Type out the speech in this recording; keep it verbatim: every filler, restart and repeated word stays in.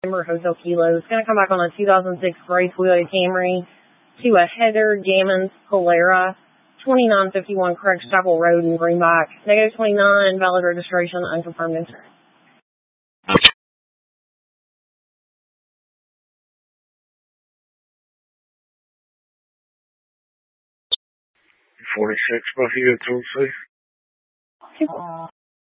November Hotel Kilo. It's going to come back on a two thousand six Gray Toyota Camry to a Heather Gammons Polera, twenty-nine fifty-one Craig Chapel Road in Greenback. Negative twenty-nine, valid registration, unconfirmed insurance. forty-six Buffalo, Tennessee.